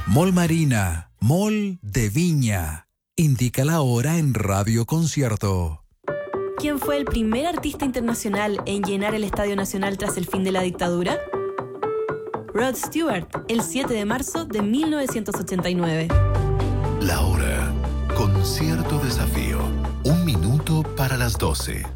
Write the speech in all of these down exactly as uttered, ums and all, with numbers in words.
Mall Marina, Mall de Viña. Indica la hora en Radio Concierto. ¿Quién fue el primer artista internacional en llenar el Estadio Nacional tras el fin de la dictadura? Rod Stewart, el siete de marzo de mil novecientos ochenta y nueve. La hora. Concierto Desafío. Un minuto para las doce.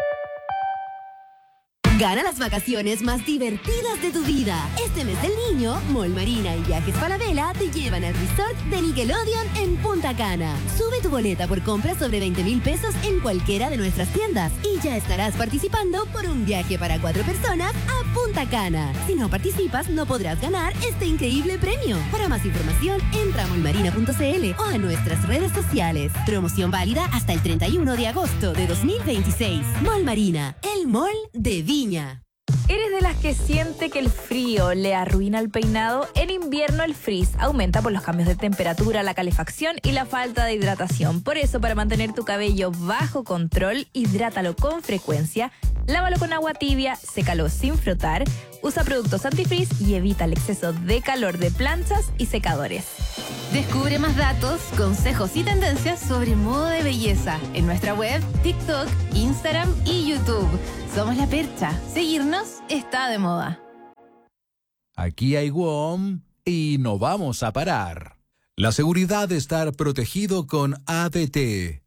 Gana las vacaciones más divertidas de tu vida. Este mes del niño, Mall Marina y Viajes Falabella te llevan al resort de Nickelodeon en Punta Cana. Sube tu boleta por compras sobre veinte mil pesos en cualquiera de nuestras tiendas y ya estarás participando por un viaje para cuatro personas a Punta Cana. Si no participas, no podrás ganar este increíble premio. Para más información, entra a molmarina punto cl o a nuestras redes sociales. Promoción válida hasta el treinta y uno de agosto de dos mil veintiséis. Mall Marina, el mall de Viña. ¿Eres de las que siente que el frío le arruina el peinado? En invierno el frizz aumenta por los cambios de temperatura, la calefacción y la falta de hidratación. Por eso, para mantener tu cabello bajo control, hidrátalo con frecuencia, lávalo con agua tibia, sécalo sin frotar, usa productos antifrizz y evita el exceso de calor de planchas y secadores. Descubre más datos, consejos y tendencias sobre modo de belleza en nuestra web, TikTok, Instagram y YouTube. Somos La Percha. Seguirnos está de moda. Aquí hay W O M y no vamos a parar. La seguridad de estar protegido con A D T.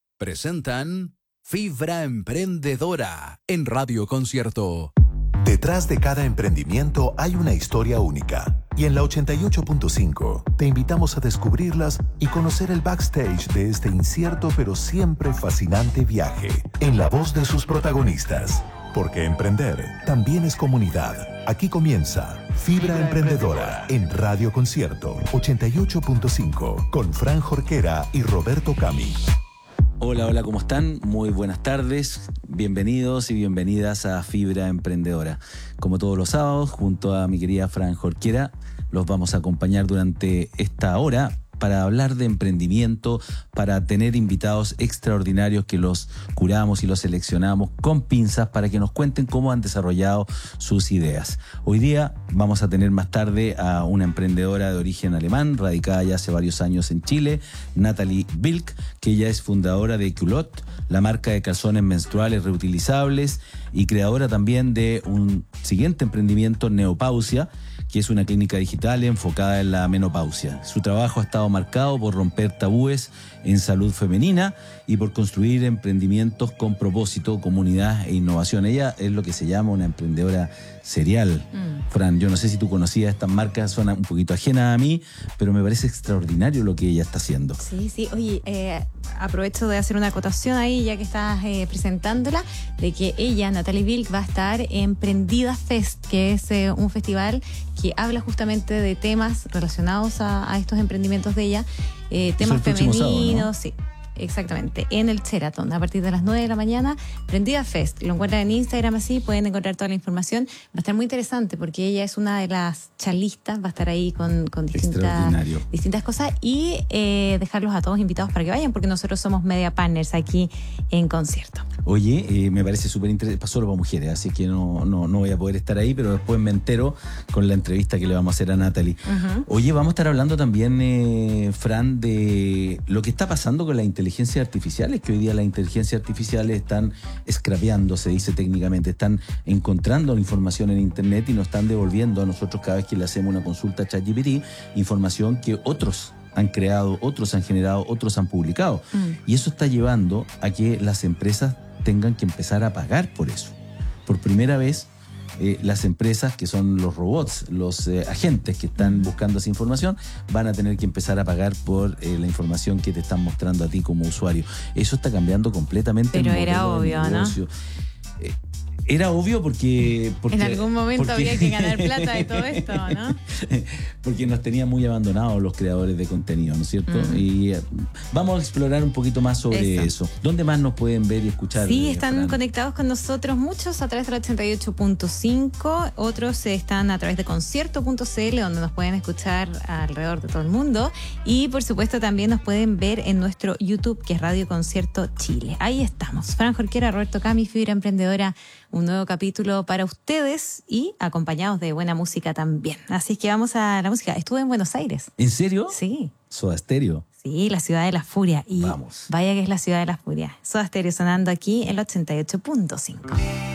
Presentan Fibra Emprendedora en Radio Concierto. Detrás de cada emprendimiento hay una historia única. Y en la ochenta y ocho punto cinco te invitamos a descubrirlas y conocer el backstage de este incierto pero siempre fascinante viaje en la voz de sus protagonistas. Porque emprender también es comunidad. Aquí comienza Fibra Emprendedora en Radio Concierto ochenta y ocho punto cinco con Fran Jorquera y Roberto Cami. Hola, hola, ¿cómo están? Muy buenas tardes, bienvenidos y bienvenidas a Fibra Emprendedora. Como todos los sábados, junto a mi querida Fran Jorquera, los vamos a acompañar durante esta hora para hablar de emprendimiento, para tener invitados extraordinarios que los curamos y los seleccionamos con pinzas para que nos cuenten cómo han desarrollado sus ideas. Hoy día vamos a tener más tarde a una emprendedora de origen alemán, radicada ya hace varios años en Chile, Natalie Bilk, que ella es fundadora de Culotte, la marca de calzones menstruales reutilizables y creadora también de un siguiente emprendimiento, Neopausia, que es una clínica digital enfocada en la menopausia. Su trabajo ha estado marcado por romper tabúes en salud femenina y por construir emprendimientos con propósito, comunidad e innovación. Ella es lo que se llama una emprendedora serial. Mm. Fran, yo no sé si tú conocías estas marcas, suena un poquito ajena a mí, pero me parece extraordinario lo que ella está haciendo. Sí, sí. Oye, eh, aprovecho de hacer una acotación ahí, ya que estás eh, presentándola, de que ella, Natalie Bilk, va a estar en Prendida Fest, que es eh, un festival que habla justamente de temas relacionados a, a estos emprendimientos de ella, eh, temas femeninos, sábado, ¿no? Sí. Exactamente, en el Sheraton, a partir de las nueve de la mañana, Prendida Fest. Lo encuentran en Instagram, así pueden encontrar toda la información. Va a estar muy interesante porque ella es una de las charlistas, va a estar ahí con, con distintas, distintas cosas y eh, dejarlos a todos invitados para que vayan, porque nosotros somos media partners aquí en concierto. Oye, eh, me parece súper interesante, solo para mujeres, así que no, no, no voy a poder estar ahí, pero después me entero con la entrevista que le vamos a hacer a Natalie. Uh-huh. Oye, vamos a estar hablando también, eh, Fran, de lo que está pasando con la inteligencia inteligencias artificiales, que hoy día las inteligencias artificiales están scrapeando, se dice técnicamente, están encontrando información en internet y nos están devolviendo a nosotros cada vez que le hacemos una consulta a ChatGPT información que otros han creado, otros han generado, otros han publicado. Mm. Y eso está llevando a que las empresas tengan que empezar a pagar por eso. Por primera vez, Eh, las empresas, que son los robots, los eh, agentes que están buscando esa información, van a tener que empezar a pagar por eh, la información que te están mostrando a ti como usuario. Eso está cambiando completamente. Pero el era obvio, ¿no? Eh, Era obvio porque, porque... En algún momento porque, había que ganar plata de todo esto, ¿no? Porque nos tenían muy abandonados los creadores de contenido, ¿no es cierto? Mm. Y eh, vamos a explorar un poquito más sobre eso. eso. ¿Dónde más nos pueden ver y escuchar? Sí, están Fran? conectados con nosotros muchos a través de la ochenta y ocho punto cinco, otros están a través de concierto punto cl, donde nos pueden escuchar alrededor de todo el mundo. Y por supuesto también nos pueden ver en nuestro YouTube, que es Radio Concierto Chile. Ahí estamos. Fran Jorquera, Roberto Cami, Fibra Emprendedora. un nuevo capítulo para ustedes y acompañados de buena música también. Así que vamos a la música. Estuve en Buenos Aires. ¿En serio? Sí. Soda Stereo. Sí, la ciudad de la furia. Y Vamos. vaya que es la ciudad de la furia. Soda Stereo sonando aquí en el ochenta y ocho punto cinco.